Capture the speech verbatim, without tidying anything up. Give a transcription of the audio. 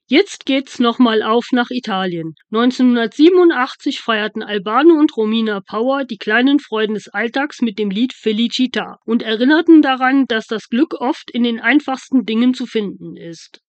Jetzt geht's nochmal auf nach Italien. neunzehnhundertsiebenundachtzig feierten Albano und Romina Power die kleinen Freuden des Alltags mit dem Lied Felicità und erinnerten daran, dass das Glück oft in den einfachsten Dingen zu finden ist.